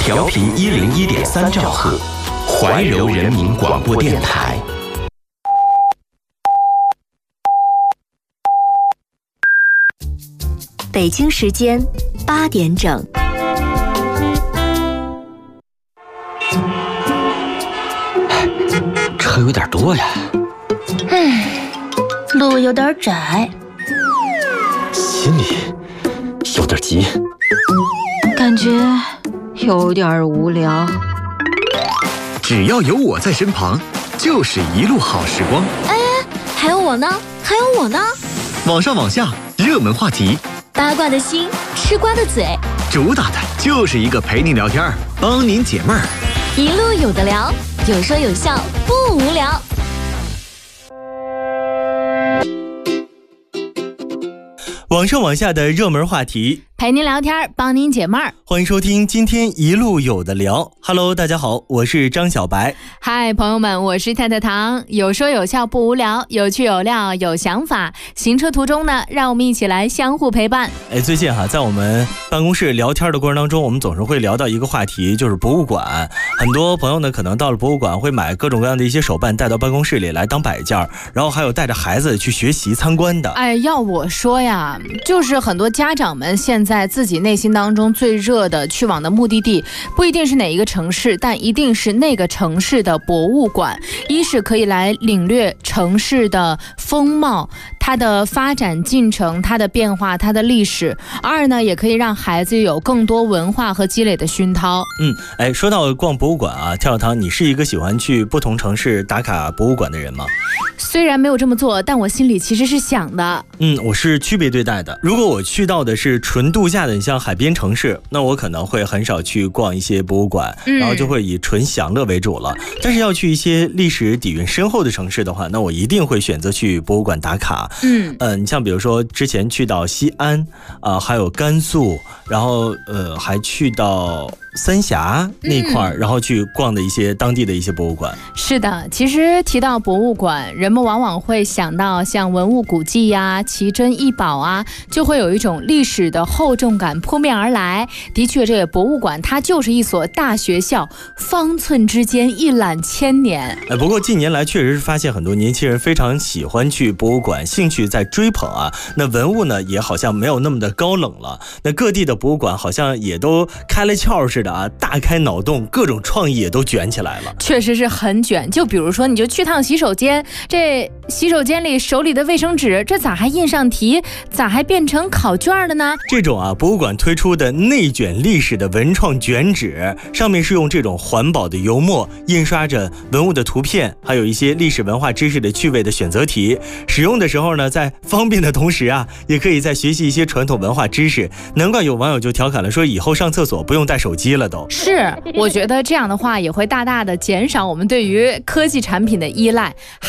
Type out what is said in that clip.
调频101.3兆赫，怀柔人民广播电台。 北京时间8点整。 车有点多呀。 路有点窄， 心里有点急， 感觉有点无聊。 只要有我在身旁，就是一路好时光。 还有我呢，还有我呢。 网上网下，热门话题， 八卦的心，吃瓜的嘴， 主打的就是一个陪您聊天，帮您解闷儿。 一路有的聊，有说有笑，不无聊。 网上网下的热门话题， 陪您聊天，帮您解闷儿。 欢迎收听今天一路有的聊。Hello， 大家好，我是张小白。 嗨，朋友们，我是太太糖。有说有笑不无聊，有趣有料有想法。行车途中呢，让我们一起来相互陪伴。 最近在我们办公室聊天的过程当中，我们总是会聊到一个话题，就是博物馆。很多朋友呢，可能到了博物馆会买各种各样的一些手办带到办公室里来当摆件，然后还有带着孩子去学习参观的。 要我说呀，就是很多家长们现在自己内心当中最热的去往的目的地，不一定是哪一个城市，但一定是那个城市的博物馆。一是可以来领略城市的风貌，它的发展进程，它的变化，它的历史；二呢，也可以让孩子有更多文化和积累的熏陶。 说到逛博物馆啊，跳跳糖，你是一个喜欢去不同城市打卡博物馆的人吗？ 虽然没有这么做，但我心里其实是想的。 我是区别对待的。如果我去到的是纯度假的，你像海边城市，那我可能会很少去逛一些博物馆，然后就会以纯享乐为主了。但是要去一些历史底蕴深厚的城市的话，那我一定会选择去博物馆打卡。你像比如说之前去到西安还有甘肃，然后还去到三峡那块然后去逛的一些当地的一些博物馆。 是的，其实提到博物馆，人们往往会想到像文物古迹呀、奇珍异宝啊，就会有一种历史的厚重感扑面而来。的确，这个博物馆它就是一所大学校，方寸之间一览千年。 不过近年来确实是发现很多年轻人非常喜欢去博物馆，兴趣在追捧啊。那文物呢也好像没有那么的高冷了，那各地的博物馆好像也都开了窍似的啊，大开脑洞，各种创意也都卷起来了。 确实是很卷。就比如说，你就去趟洗手间，这洗手间里手里的卫生纸，这咋还印上题，咋还变成考卷了呢？ 这种博物馆推出的内卷历史的文创卷纸，上面是用这种环保的油墨印刷着文物的图片，还有一些历史文化知识的趣味的选择题。使用的时候呢，在方便的同时也可以在学习一些传统文化知识。难怪有网友就调侃了，说以后上厕所不用带手机了都。 是，我觉得这样的话也会大大的减少我们对于科技产品的依赖。